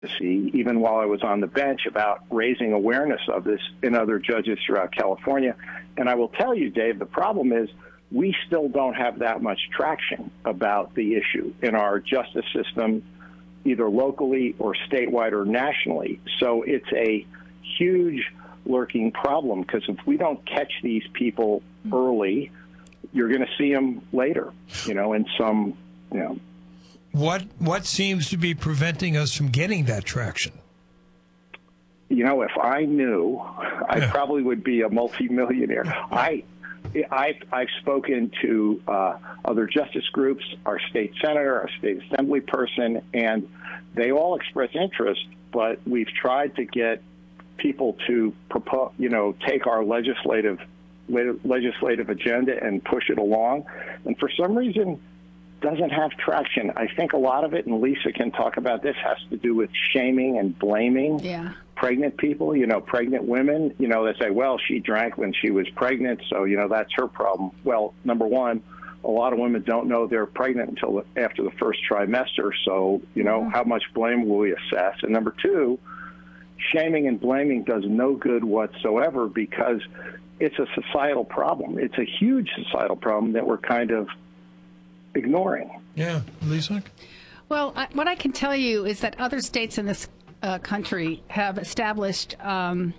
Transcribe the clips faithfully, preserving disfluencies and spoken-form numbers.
see, even while I was on the bench, about raising awareness of this in other judges throughout California. And I will tell you, Dave, the problem is we still don't have that much traction about the issue in our justice system, either locally or statewide or nationally. So it's a huge lurking problem, because if we don't catch these people early, you're going to see them later, you know, in some, you know. What what seems to be preventing us from getting that traction? You know, if I knew, I yeah. probably would be a multimillionaire. I, I, I've spoken to uh, other justice groups, our state senator, our state assembly person, and they all express interest, but we've tried to get people to propose, you know, take our legislative legislative agenda and push it along, and for some reason doesn't have traction. I think a lot of it, and Lisa can talk about this, has to do with shaming and blaming yeah. pregnant people, you know, pregnant women. You know, they say, well, she drank when she was pregnant, so, you know, that's her problem. Well, number one, a lot of women don't know they're pregnant until after the first trimester, so, you know, mm-hmm. how much blame will we assess? And number two, shaming and blaming does no good whatsoever, because it's a societal problem. It's a huge societal problem that we're kind of ignoring. Yeah, Lisa? Well, I, what I can tell you is that other states in this uh, country have established um,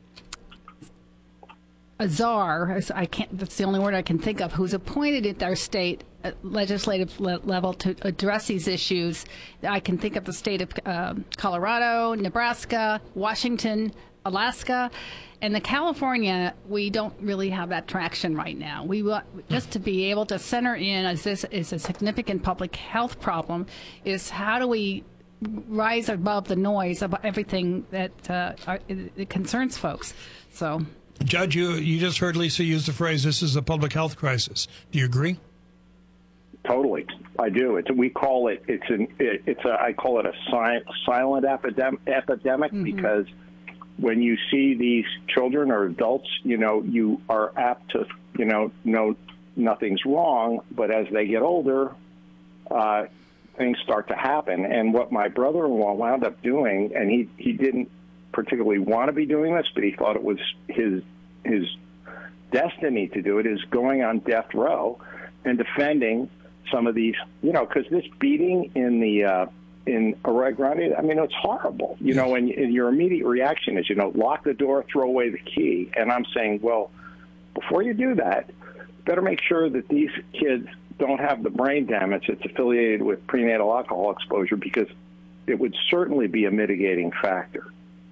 a czar. I can't. That's the only word I can think of. Who's appointed at their state uh, legislative le- level to address these issues. I can think of the state of uh, Colorado, Nebraska, Washington, Alaska. And the California, we don't really have that traction right now. We want just to be able to center in, as this is a significant public health problem, is how do we rise above the noise of everything that uh, are, it concerns folks. So, Judge, you you just heard Lisa use the phrase, "This is a public health crisis." Do you agree? Totally, I do. It's we call it. It's an. It, it's a. I call it a si- silent epidemic. Epidemic mm-hmm. because when you see these children or adults, you know, you are apt to, you know, know nothing's wrong. But as they get older, uh, things start to happen. And what my brother-in-law wound up doing, and he, he didn't particularly want to be doing this, but he thought it was his his destiny to do it, is going on death row and defending some of these, you know, because this beating in the uh, in Arroyo Grande, I mean, it's horrible, you know, and, and your immediate reaction is, you know, lock the door, throw away the key. And I'm saying, well, before you do that, better make sure that these kids don't have the brain damage that's affiliated with prenatal alcohol exposure, because it would certainly be a mitigating factor.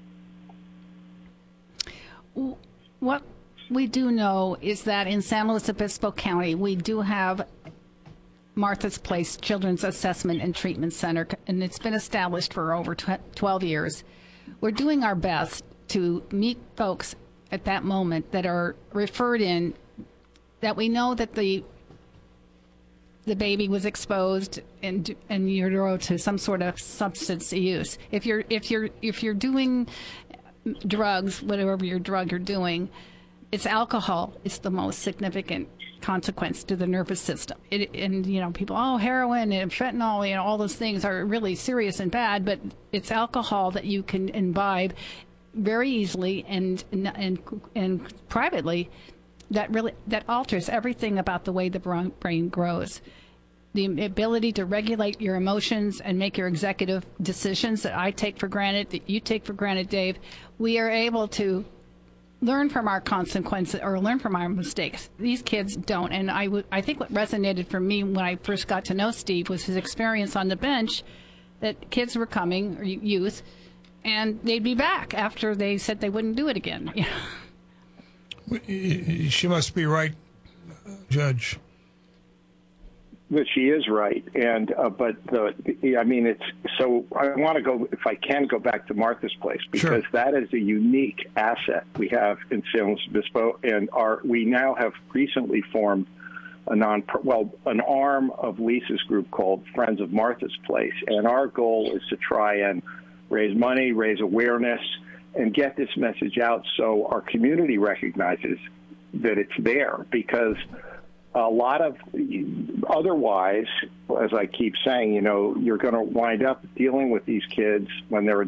What we do know is that in San Luis Obispo County, we do have Martha's Place Children's Assessment and Treatment Center, and it's been established for over twelve years. We're doing our best to meet folks at that moment that are referred in, that we know that the the baby was exposed in in utero to some sort of substance use. If you're if you're if you're doing drugs, whatever your drug you're doing, it's alcohol. It's the most significant consequence to the nervous system. It, and, you know, people, oh, heroin and fentanyl, you know, all those things are really serious and bad, but it's alcohol that you can imbibe very easily and and and privately that really that alters everything about the way the brain grows. The ability to regulate your emotions and make your executive decisions that I take for granted, that you take for granted, Dave, we are able to learn from our consequences or learn from our mistakes. These kids don't. And I, w- I think what resonated for me when I first got to know Steve was his experience on the bench, that kids were coming, or youth, and they'd be back after they said they wouldn't do it again. She must be right, Judge. But she is right, and uh, but the, I mean, it's so. I want to go, if I can, go back to Martha's Place, because sure. that is a unique asset we have in San Luis Obispo, and our we now have recently formed a non well an arm of Lisa's group called Friends of Martha's Place, and our goal is to try and raise money, raise awareness, and get this message out so our community recognizes that it's there, because a lot of, otherwise, as I keep saying, you know, you're going to wind up dealing with these kids when they're